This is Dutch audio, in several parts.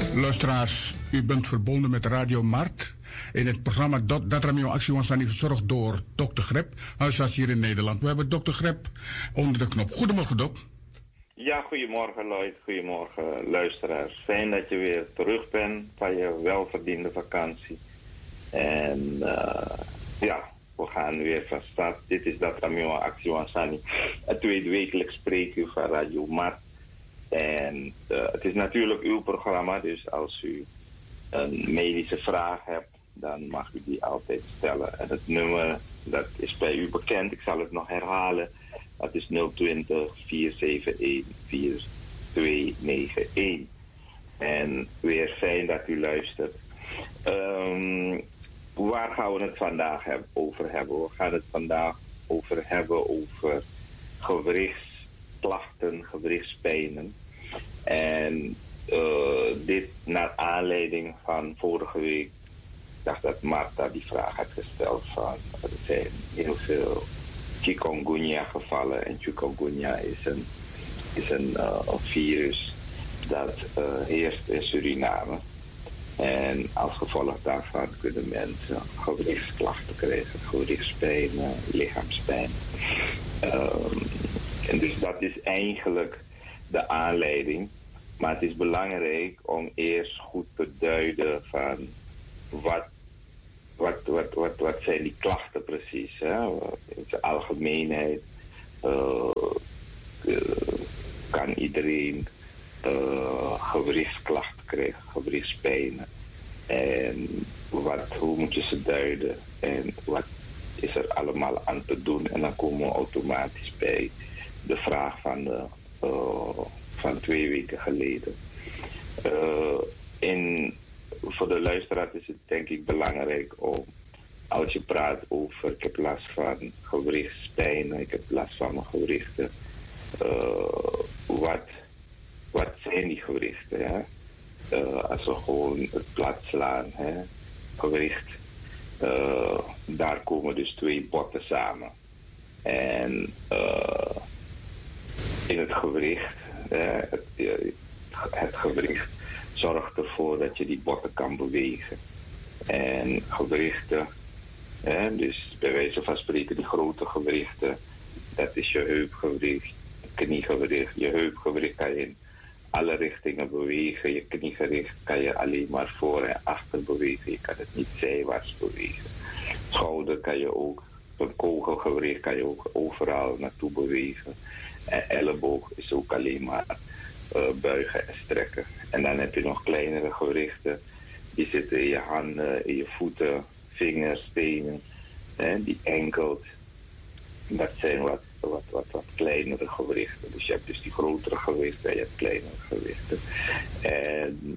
Luisteraars, u bent verbonden met Radio Mart. In het programma Dat Ramio Actie Wansani verzorgd door Dr. Grep, huisarts hier in Nederland. We hebben Dr. Grep onder de knop. Goedemorgen, Dok. Ja, goedemorgen Lloyd, goedemorgen luisteraars. Fijn dat je weer terug bent van je welverdiende vakantie. En we gaan weer van start. Dit is Dat Ramio Actie Wansani, het tweede wekelijks spreekuur van Radio Mart. En het is natuurlijk uw programma, dus als u een medische vraag hebt, dan mag u die altijd stellen. En het nummer, dat is bij u bekend, ik zal het nog herhalen. Dat is 020-471-4291. En weer fijn dat u luistert. Waar gaan we het vandaag over hebben? We gaan het vandaag over hebben over gewrichtsklachten, gewrichtspijnen. En dit naar aanleiding van vorige week. Ik dacht dat Marta die vraag had gesteld van er zijn heel veel chikungunya gevallen. En chikungunya is een virus dat heerst in Suriname. En als gevolg daarvan kunnen mensen gewrichtsklachten krijgen, gewrichtspijn, lichaamspijn. En dus dat is eigenlijk de aanleiding. Maar het is belangrijk om eerst goed te duiden van wat zijn die klachten precies. Hè? In de algemeenheid kan iedereen gewrichtsklachten krijgen, gewrichtspijnen. En hoe moet je ze duiden en wat is er allemaal aan te doen? En dan komen we automatisch bij de vraag van 2 weken geleden. Voor de luisteraar is het denk ik belangrijk om, als je praat over, ik heb last van gewrichtspijnen, ik heb last van mijn gewrichten, wat zijn die gewrichten? Hè? Als we gewoon het plat slaan, hè? Gewricht, daar komen dus 2 botten samen. En in het gewricht, het gewricht zorgt ervoor dat je die botten kan bewegen. En gewrichten, dus bij wijze van spreken die grote gewrichten, dat is je heupgewricht, kniegewricht. Je heupgewricht kan je in alle richtingen bewegen. Je kniegewricht kan je alleen maar voor en achter bewegen. Je kan het niet zijwaarts bewegen. Schouder kan je ook, een kogelgewricht kan je ook overal naartoe bewegen. En elleboog is ook alleen maar buigen en strekken. En dan heb je nog kleinere gewrichten. Die zitten in je handen, in je voeten, vingers, tenen. Die enkels. Dat zijn wat kleinere gewrichten. Dus je hebt dus die grotere gewrichten en je hebt kleinere gewrichten. En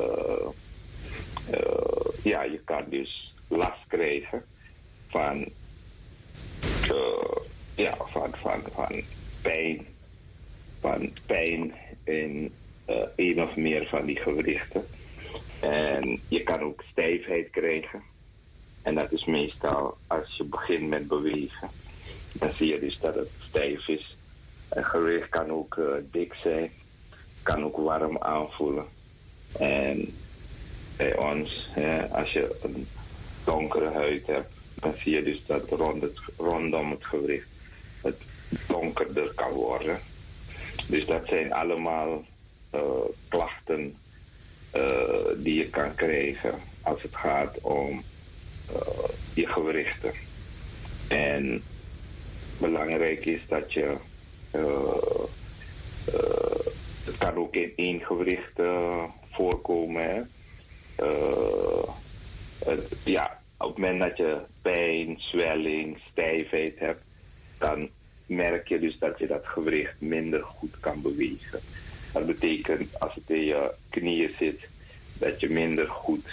je kan dus last krijgen van pijn. Van pijn in 1 of meer van die gewrichten. En je kan ook stijfheid krijgen. En dat is meestal als je begint met bewegen. Dan zie je dus dat het stijf is. Een gewricht kan ook dik zijn. Kan ook warm aanvoelen. En bij ons, als je een donkere huid hebt, dan zie je dus dat rondom het gewricht het donkerder kan worden. Dus dat zijn allemaal klachten die je kan krijgen als het gaat om je gewrichten. En belangrijk is dat je het kan ook in 1 gewricht voorkomen. Hè? Op het moment dat je pijn, zwelling, stijfheid hebt, dan merk je dus dat je dat gewricht minder goed kan bewegen. Dat betekent als het in je knieën zit, dat je minder goed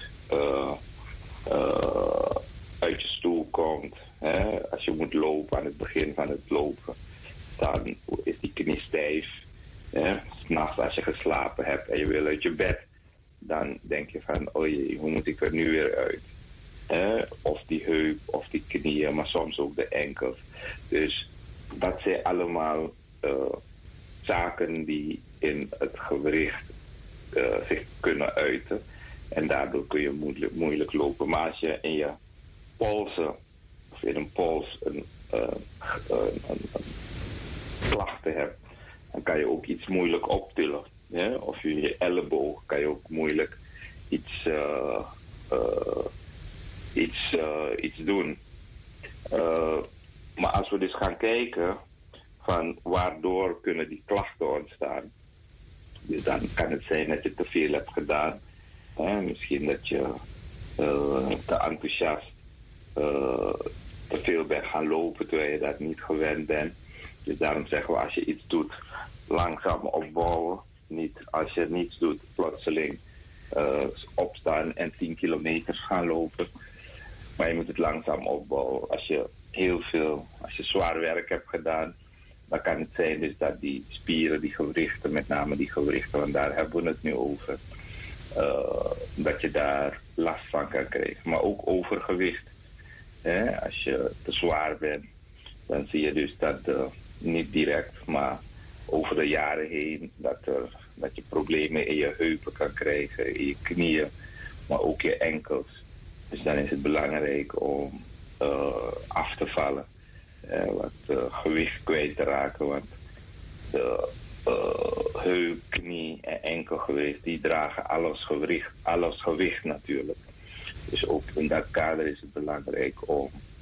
uit je stoel komt. Hè? Als je moet lopen aan het begin van het lopen, dan is die knie stijf. 'Nachts als je geslapen hebt en je wil uit je bed, dan denk je van, oh jee, hoe moet ik er nu weer uit? Of die heup, of die knieën, maar soms ook de enkels. Dus dat zijn allemaal zaken die in het gewricht zich kunnen uiten. En daardoor kun je moeilijk lopen. Maar als je in je polsen of in een pols een klachten hebt, dan kan je ook iets moeilijk optillen. Ja? Of in je elleboog kan je ook moeilijk iets doen. Maar als we dus gaan kijken van waardoor kunnen die klachten ontstaan. Dus dan kan het zijn dat je te veel hebt gedaan. Misschien dat je te enthousiast te veel bent gaan lopen terwijl je dat niet gewend bent. Dus daarom zeggen we, als je iets doet, langzaam opbouwen. Niet als je niets doet, plotseling opstaan en 10 kilometer gaan lopen. Maar je moet het langzaam opbouwen. Als je zwaar werk hebt gedaan, dan kan het zijn dus dat die spieren, die gewrichten, met name die gewrichten, want daar hebben we het nu over, dat je daar last van kan krijgen. Maar ook overgewicht. Als je te zwaar bent, dan zie je dus dat niet direct, maar over de jaren heen, dat je problemen in je heupen kan krijgen, in je knieën, maar ook je enkels. Dus dan is het belangrijk om af te vallen, wat gewicht kwijt te raken, want de heup, knie en enkelgewicht, die dragen alles gewicht natuurlijk. Dus ook in dat kader is het belangrijk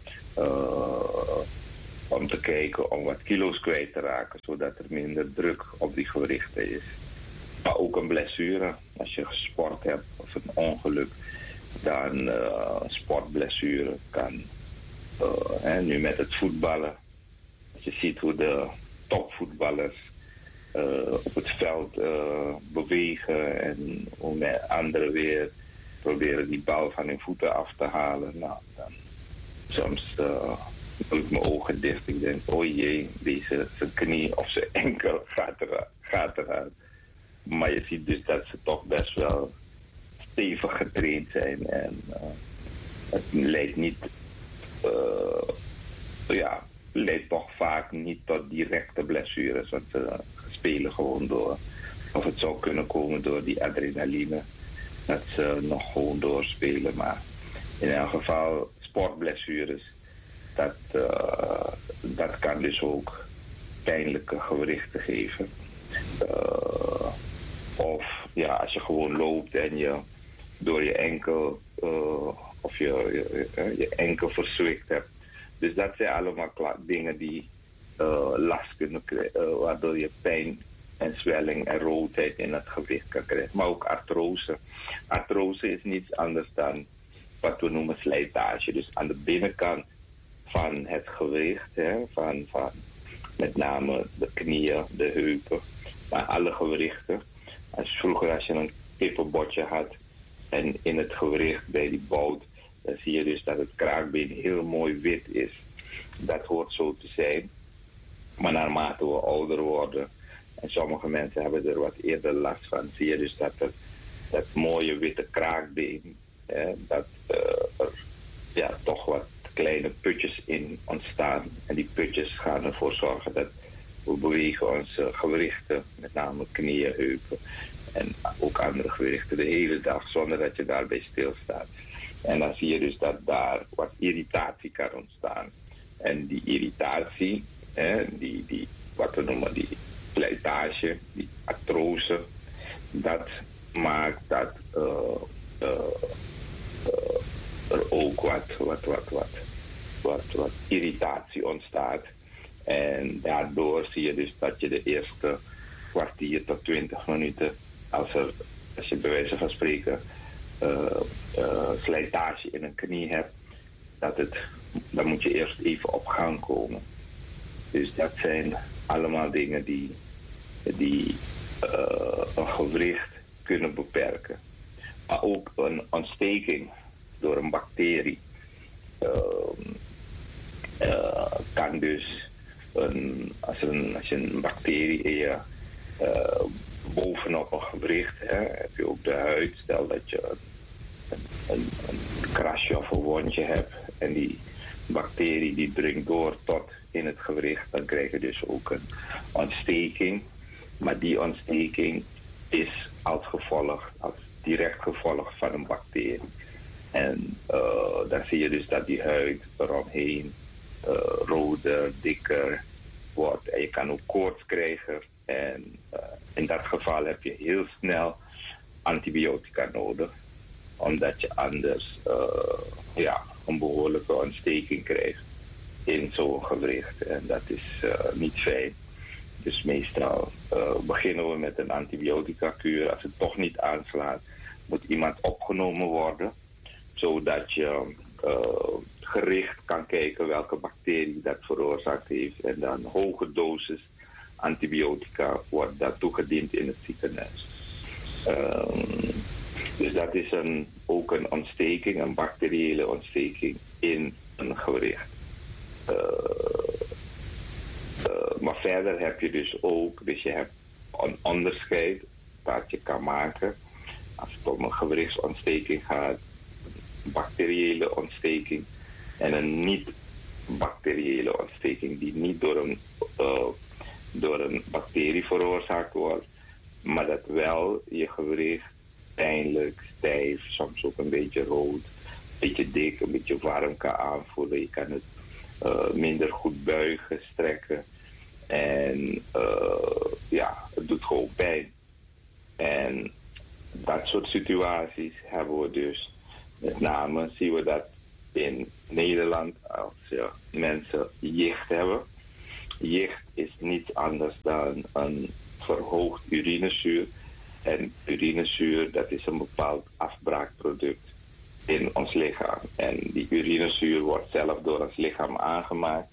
om te kijken om wat kilo's kwijt te raken, zodat er minder druk op die gewrichten is. Maar ook een blessure, als je gesport hebt of een ongeluk, dan een sportblessure kan. Nu met het voetballen, als je ziet hoe de topvoetballers op het veld bewegen en hoe met anderen weer proberen die bal van hun voeten af te halen. Nou, dan soms doe ik mijn ogen dicht. Ik denk, oh jee, zijn knie of zijn enkel gaat eruit. Maar je ziet dus dat ze toch best wel stevig getraind zijn. En het leidt toch vaak niet tot directe blessures. Want ze spelen gewoon door. Of het zou kunnen komen door die adrenaline. Dat ze nog gewoon doorspelen. Maar in elk geval, sportblessures, dat kan dus ook pijnlijke gewrichten geven. Of ja, als je gewoon loopt en je door je enkel of je enkel verzwikt hebt. Dus dat zijn allemaal dingen die last kunnen krijgen, waardoor je pijn en zwelling en roodheid in het gewicht kan krijgen. Maar ook artrose. Artrose is niets anders dan wat we noemen slijtage. Dus aan de binnenkant van het gewicht, van met name de knieën, de heupen, maar alle gewrichten. Vroeger als je een kippenbotje had en in het gewricht bij die bout, dan zie je dus dat het kraakbeen heel mooi wit is. Dat hoort zo te zijn. Maar naarmate we ouder worden, en sommige mensen hebben er wat eerder last van, zie je dus dat mooie witte kraakbeen, dat er toch wat kleine putjes in ontstaan. En die putjes gaan ervoor zorgen dat we bewegen onze gewrichten, met name knieën, heupen en ook andere gewrichten, de hele dag zonder dat je daarbij stilstaat. En dan zie je dus dat daar wat irritatie kan ontstaan. En die irritatie, die wat we noemen die slijtage, die artrose, dat maakt dat er ook wat irritatie ontstaat. En daardoor zie je dus dat je de eerste kwartier tot 20 minuten, als je bij wijze van spreken slijtage in een knie hebt, dan moet je eerst even op gang komen. Dus dat zijn allemaal dingen die een gewricht kunnen beperken. Maar ook een ontsteking door een bacterie kan dus, als je een bacterie in je bovenop een gewricht, heb je ook de huid. Stel dat je een krasje of een wondje hebt en die bacterie die dringt door tot in het gewricht, dan krijg je dus ook een ontsteking. Maar die ontsteking is als direct gevolg van een bacterie. En dan zie je dus dat die huid eromheen roder, dikker wordt. En je kan ook koorts krijgen. En in dat geval heb je heel snel antibiotica nodig. Omdat je anders een behoorlijke ontsteking krijgt in zo'n gewricht. En dat is niet fijn. Dus meestal beginnen we met een antibiotica-kuur. Als het toch niet aanslaat, moet iemand opgenomen worden. Zodat je gericht kan kijken welke bacterie dat veroorzaakt heeft. En dan hoge dosis antibiotica wordt dat toegediend in het ziekenhuis. Dus dat is ook een ontsteking, een bacteriële ontsteking in een gewricht. Maar verder heb je dus ook, je hebt een onderscheid dat je kan maken als het om een gewrichtsontsteking gaat, een bacteriële ontsteking en een niet-bacteriële ontsteking die niet door een bacterie veroorzaakt wordt, maar dat wel je gewricht pijnlijk, stijf, soms ook een beetje rood, een beetje dik, een beetje warm kan aanvoelen. Je kan het minder goed buigen, strekken. En het doet gewoon pijn. En dat soort situaties hebben we dus, met name zien we dat in Nederland als mensen jicht hebben. Jicht is niets anders dan een verhoogd urinezuur. En urinezuur, dat is een bepaald afbraakproduct in ons lichaam. En die urinezuur wordt zelf door ons lichaam aangemaakt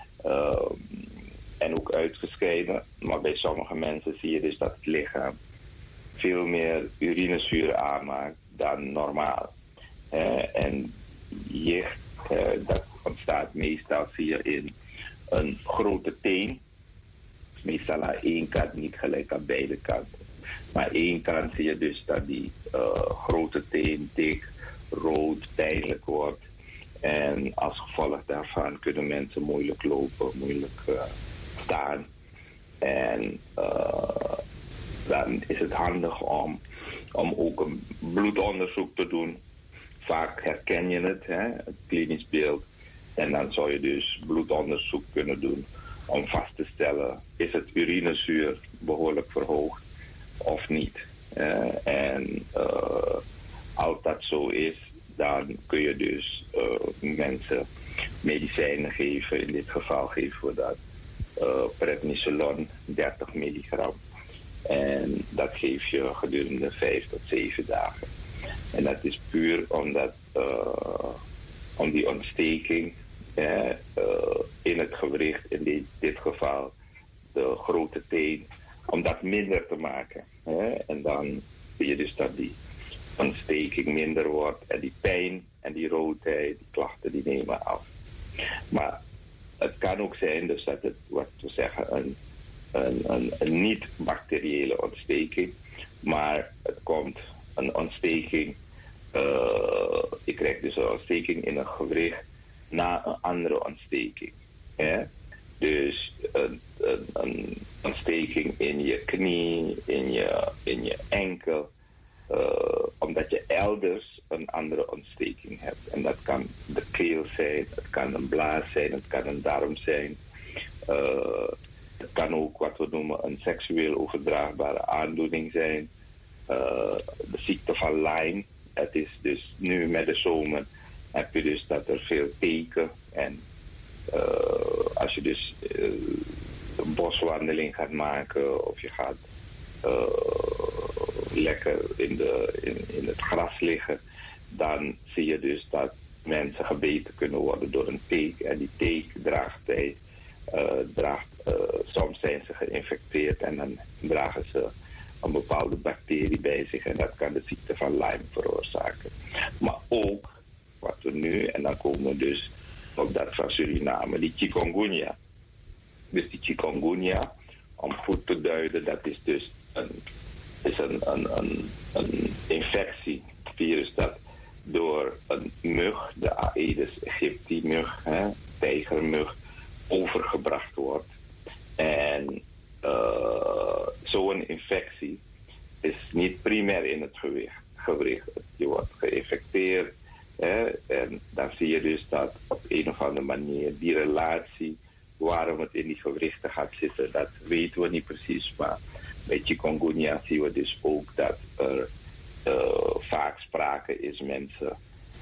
en ook uitgescheiden. Maar bij sommige mensen zie je dus dat het lichaam veel meer urinezuur aanmaakt dan normaal. En jicht, dat ontstaat meestal, zie je in een grote teen. Meestal aan één kant, niet gelijk aan beide kanten. Maar aan één kant zie je dus dat die grote teen dik, rood, pijnlijk wordt. En als gevolg daarvan kunnen mensen moeilijk lopen, moeilijk staan. En dan is het handig om ook een bloedonderzoek te doen. Vaak herken je het klinisch beeld. En dan zou je dus bloedonderzoek kunnen doen om vast te stellen, is het urinezuur behoorlijk verhoogd of niet. Als dat zo is, dan kun je dus mensen medicijnen geven. In dit geval geven we dat prednisolon, 30 milligram. En dat geef je gedurende 5 tot 7 dagen. En dat is puur om die ontsteking in het gewricht, in dit geval de grote teen, om dat minder te maken. En dan zie je dus dat die ontsteking minder wordt en die pijn en die roodheid, die klachten, die nemen af. Maar het kan ook zijn dus dat het, wat we zeggen, een niet-bacteriële ontsteking, maar het komt een ontsteking, je krijgt dus een ontsteking in een gewricht na een andere ontsteking. Dus een ontsteking in je knie, in je enkel, omdat je elders een andere ontsteking hebt. En dat kan de keel zijn, het kan een blaas zijn, het kan een darm zijn. Het kan ook wat we noemen een seksueel overdraagbare aandoening zijn. De ziekte van Lyme. Het is dus nu met de zomer heb je dus dat er veel teken en als je dus een boswandeling gaat maken of je gaat lekker in het gras liggen, dan zie je dus dat mensen gebeten kunnen worden door een teek. En die teek soms zijn ze geïnfecteerd en dan dragen ze een bepaalde bacterie bij zich en dat kan de ziekte van Lyme veroorzaken. Maar ook wat we nu, en dan komen we dus op dat van Suriname, die chikungunya. Dus die chikungunya, om goed te duiden, dat is dus een infectievirus dat door een mug, de Aedes aegypti mug, tijgermug, overgebracht wordt. En zo'n infectie is niet primair in het gewricht. Je wordt geïnfecteerd. En dan zie je dus dat op een of andere manier die relatie, waarom het in die gewrichten gaat zitten, dat weten we niet precies. Maar bij chikungunya zien we dus ook dat er vaak sprake is mensen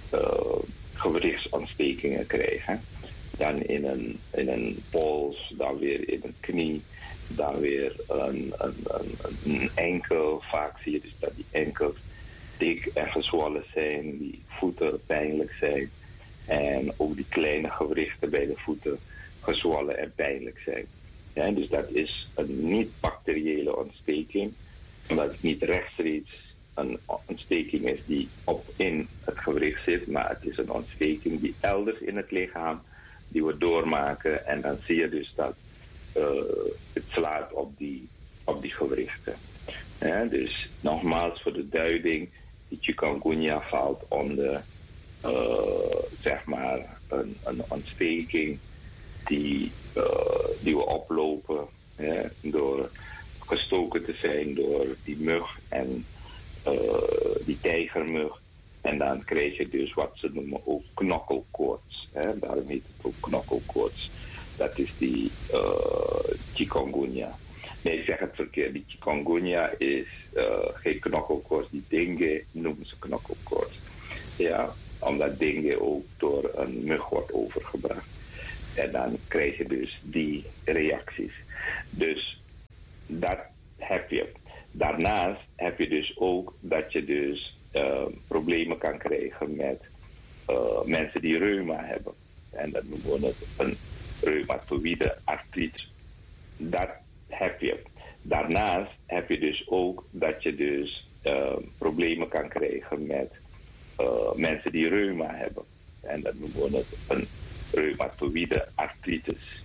gewrichtsontstekingen krijgen. Dan in een pols, dan weer in een knie, dan weer een enkel. Vaak zie je dus dat die enkels dik en gezwollen zijn, die voeten pijnlijk zijn. En ook die kleine gewrichten bij de voeten gezwollen en pijnlijk zijn. Ja, dus dat is een niet-bacteriële ontsteking, omdat het niet rechtstreeks een ontsteking is die in het gewricht zit, maar het is een ontsteking die elders in het lichaam, die we doormaken. En dan zie je dus dat het slaat op die gewrichten. Ja, dus nogmaals voor de duiding, die chikungunya valt onder zeg maar een ontsteking die we oplopen door gestoken te zijn door die mug en die tijgermug. En dan krijg je dus wat ze noemen ook knokkelkoorts. Daarom heet het ook knokkelkoorts. Dat is die chikungunya. Nee, ik zeg het verkeerd. Die chikungunya is geen knokkelkoorts. Die dengue noemen ze knokkelkoorts. Ja, omdat dengue ook door een mug wordt overgebracht. En dan krijg je dus die reacties. Dus dat heb je. Daarnaast heb je dus ook dat je dus problemen kan krijgen met mensen die reuma hebben. En dat noemen we het een reumatoïde artritis. Dat heb je. Daarnaast heb je dus ook dat je dus problemen kan krijgen met mensen die reuma hebben. En dat noemen we het een reumatoïde artritis.